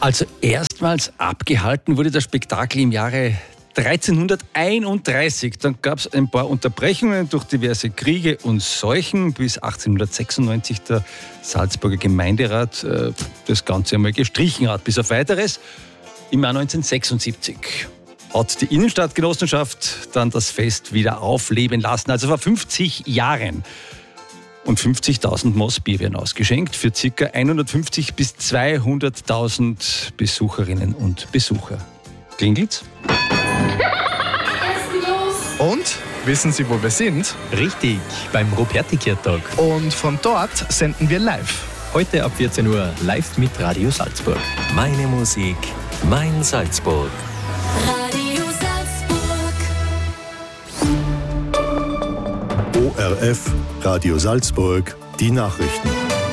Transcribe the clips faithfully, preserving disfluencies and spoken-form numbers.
Also erstmals abgehalten wurde das Spektakel im Jahre dreizehnhunderteinunddreißig. Dann gab es ein paar Unterbrechungen durch diverse Kriege und Seuchen, bis achtzehnhundertsechsundneunzig der Salzburger Gemeinderat äh, das Ganze einmal gestrichen hat. Bis auf Weiteres im Jahr neunzehnhundertsechsundsiebzig hat die Innenstadtgenossenschaft dann das Fest wieder aufleben lassen. Also vor fünfzig Jahren. Und fünfzigtausend Moss Bier werden ausgeschenkt für ca. hundertfünfzig bis zweihunderttausend Besucherinnen und Besucher. Klingelt's? Und wissen Sie, wo wir sind? Richtig, beim Ruperti-Kirtag. Und von dort senden wir live. Heute ab vierzehn Uhr live mit Radio Salzburg. Meine Musik, mein Salzburg. Radio Salzburg. O R F, Radio Salzburg, die Nachrichten.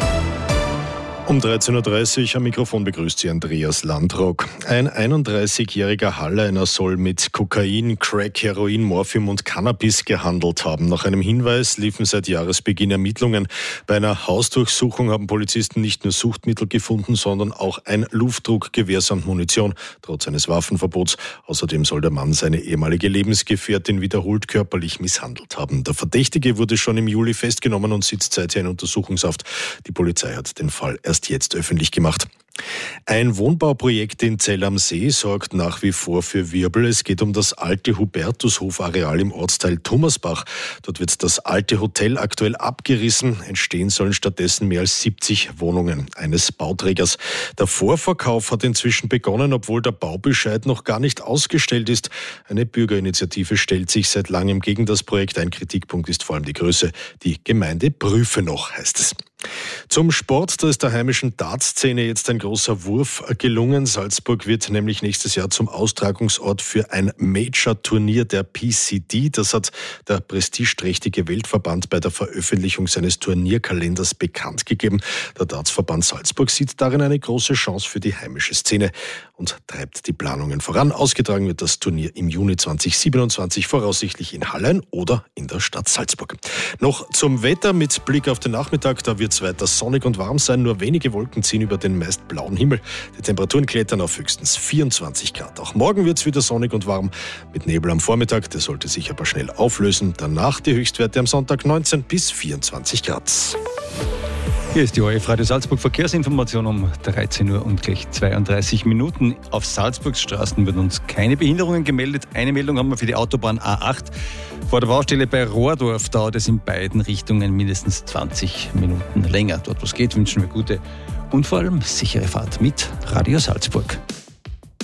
Um dreizehn Uhr dreißig am Mikrofon begrüßt Sie Andreas Landrock. Ein einunddreißigjähriger Halleiner soll mit Kokain, Crack, Heroin, Morphium und Cannabis gehandelt haben. Nach einem Hinweis liefen seit Jahresbeginn Ermittlungen. Bei einer Hausdurchsuchung haben Polizisten nicht nur Suchtmittel gefunden, sondern auch ein Luftdruckgewehr samt Munition, trotz eines Waffenverbots. Außerdem soll der Mann seine ehemalige Lebensgefährtin wiederholt körperlich misshandelt haben. Der Verdächtige wurde schon im Juli festgenommen und sitzt seither in Untersuchungshaft. Die Polizei hat den Fall erst jetzt öffentlich gemacht. Ein Wohnbauprojekt in Zell am See sorgt nach wie vor für Wirbel. Es geht um das alte Hubertushof-Areal im Ortsteil Thomasbach. Dort wird das alte Hotel aktuell abgerissen. Entstehen sollen stattdessen mehr als siebzig Wohnungen eines Bauträgers. Der Vorverkauf hat inzwischen begonnen, obwohl der Baubescheid noch gar nicht ausgestellt ist. Eine Bürgerinitiative stellt sich seit langem gegen das Projekt. Ein Kritikpunkt ist vor allem die Größe. Die Gemeinde prüfe noch, heißt es. Zum Sport, da ist der heimischen Dartszene jetzt ein großer Wurf gelungen. Salzburg wird nämlich nächstes Jahr zum Austragungsort für ein Major-Turnier der P C D. Das hat der prestigeträchtige Weltverband bei der Veröffentlichung seines Turnierkalenders bekannt gegeben. Der Dartsverband Salzburg sieht darin eine große Chance für die heimische Szene und treibt die Planungen voran. Ausgetragen wird das Turnier im Juni zweitausendsiebenundzwanzig, voraussichtlich in Hallein oder in der Stadt Salzburg. Noch zum Wetter mit Blick auf den Nachmittag, da wird es weiter sonnig und warm sein. Nur wenige Wolken ziehen über den meist blauen Himmel. Die Temperaturen klettern auf höchstens vierundzwanzig Grad. Auch morgen wird es wieder sonnig und warm mit Nebel am Vormittag. Der sollte sich aber schnell auflösen. Danach die Höchstwerte am Sonntag neunzehn bis vierundzwanzig Grad. Hier ist die O R F Radio Salzburg Verkehrsinformation um dreizehn Uhr und gleich zweiunddreißig Minuten. Auf Salzburgs Straßen werden uns keine Behinderungen gemeldet. Eine Meldung haben wir für die Autobahn A acht. Vor der Baustelle bei Rohrdorf dauert es in beiden Richtungen mindestens zwanzig Minuten länger. Dort, wo es geht, wünschen wir gute und vor allem sichere Fahrt mit Radio Salzburg.